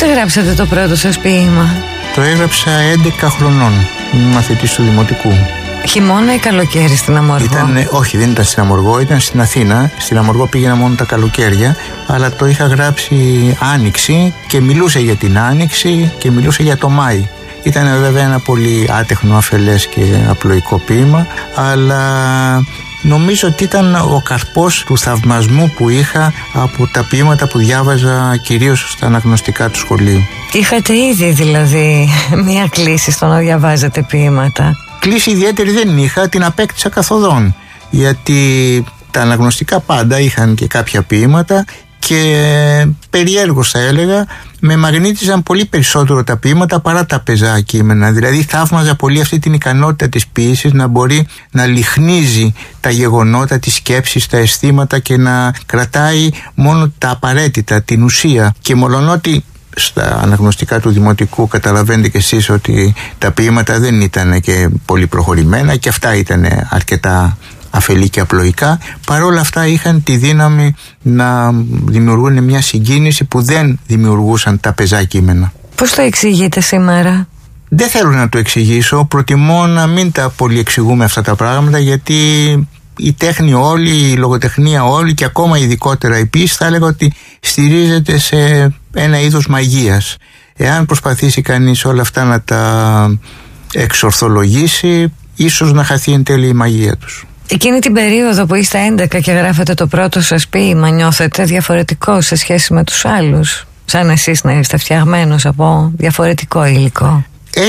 γράψατε το πρώτο σας ποίημα? Το έγραψα 11 χρονών, μαθητής του Δημοτικού. Χειμώνα ή καλοκαίρι στην Αμοργό? Όχι, δεν ήταν στην Αμοργό, ήταν στην Αθήνα. Στην Αμοργό πήγαινα μόνο τα καλοκαίρια, αλλά το είχα γράψει Άνοιξη και μιλούσε για την Άνοιξη και μιλούσε για το Μάη. Ήταν βέβαια ένα πολύ άτεχνο, αφελές και απλοϊκό ποίημα, αλλά νομίζω ότι ήταν ο καρπός του θαυμασμού που είχα από τα ποίηματα που διάβαζα κυρίως στα αναγνωστικά του σχολείου. Είχατε ήδη δηλαδή μία κλίση στο να διαβάζετε ποίηματα? Κλίση ιδιαίτερη δεν είχα, την απέκτησα καθοδόν, γιατί τα αναγνωστικά πάντα είχαν και κάποια ποίηματα και περιέργως θα έλεγα με μαγνήτιζαν πολύ περισσότερο τα ποίηματα παρά τα πεζά κείμενα. Δηλαδή θαύμαζα πολύ αυτή την ικανότητα της ποίησης να μπορεί να λιχνίζει τα γεγονότα, τις σκέψεις, τα αισθήματα και να κρατάει μόνο τα απαραίτητα, την ουσία. Και μολονότι στα αναγνωστικά του Δημοτικού καταλαβαίνετε κι εσείς ότι τα ποίηματα δεν ήταν και πολύ προχωρημένα και αυτά ήταν αρκετά αφελή και απλοϊκά, παρόλα αυτά είχαν τη δύναμη να δημιουργούν μια συγκίνηση που δεν δημιουργούσαν τα πεζά κείμενα. Πώς το εξηγείτε σήμερα? Δεν θέλω να το εξηγήσω, προτιμώ να μην τα πολυεξηγούμε αυτά τα πράγματα, γιατί η τέχνη όλη, η λογοτεχνία όλη και ακόμα ειδικότερα η ποίηση θα έλεγα ότι στηρίζεται σε ένα είδος μαγείας. Εάν προσπαθήσει κανείς όλα αυτά να τα εξορθολογήσει, ίσως να χαθεί εν τέλει η μαγεία τους. Εκείνη την περίοδο που είστε 11 και γράφετε το πρώτο σας ποίημα, νιώθετε διαφορετικό σε σχέση με τους άλλους? Σαν εσείς να είστε φτιαγμένος από διαφορετικό υλικό?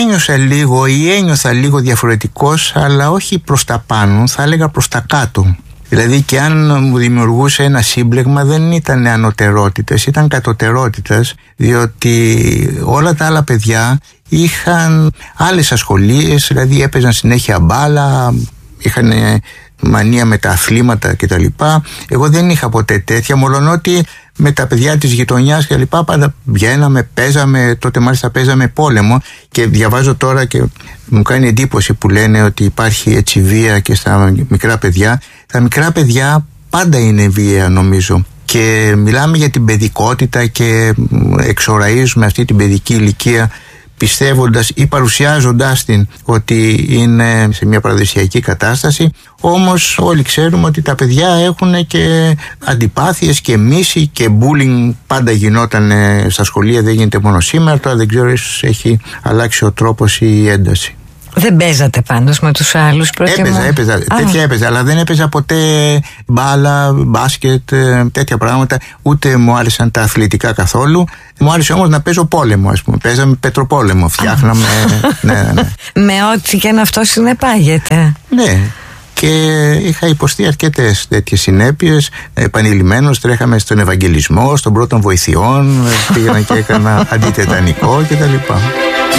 Ένιωθα λίγο διαφορετικός, αλλά όχι προς τα πάνω, θα έλεγα προς τα κάτω. Δηλαδή και αν μου δημιουργούσε ένα σύμπλεγμα δεν ήταν ανωτερότητες, ήταν κατωτερότητες, διότι όλα τα άλλα παιδιά είχαν άλλες ασχολίες, δηλαδή έπαιζαν συνέχεια μπάλα, είχαν μανία με τα αθλήματα κτλ. Εγώ δεν είχα ποτέ τέτοια, μολονότι με τα παιδιά της γειτονιάς και λοιπά πάντα βγαίναμε, παίζαμε, τότε μάλιστα παίζαμε πόλεμο και διαβάζω τώρα και μου κάνει εντύπωση που λένε ότι υπάρχει έτσι βία και στα μικρά παιδιά. Τα μικρά παιδιά πάντα είναι βία νομίζω και μιλάμε για την παιδικότητα και εξοραίζουμε αυτή την παιδική ηλικία πιστεύοντας ή παρουσιάζοντάς την ότι είναι σε μια παραδοσιακή κατάσταση, όμως όλοι ξέρουμε ότι τα παιδιά έχουν και αντιπάθειες και μίση και bullying πάντα γινόταν στα σχολεία, δεν γίνεται μόνο σήμερα, τώρα δεν ξέρω, ίσως έχει αλλάξει ο τρόπος ή η ένταση. Δεν παίζατε πάντως με τους άλλους? Έπαιζα, τέτοια έπαιζα, αλλά δεν έπαιζα ποτέ μπάλα, μπάσκετ, τέτοια πράγματα, ούτε μου άρεσαν τα αθλητικά καθόλου. Μου άρεσε όμως να παίζω πόλεμο, ας πούμε. Παίζαμε πετροπόλεμο, φτιάχναμε. ναι. Με ό,τι και να αυτό συνεπάγεται. Ναι. Και είχα υποστεί αρκετές τέτοιες συνέπειες. Επανειλημμένως τρέχαμε στον Ευαγγελισμό, στον πρώτων βοηθειών, πήγαινα και έκανα αντιτετανικό κτλ.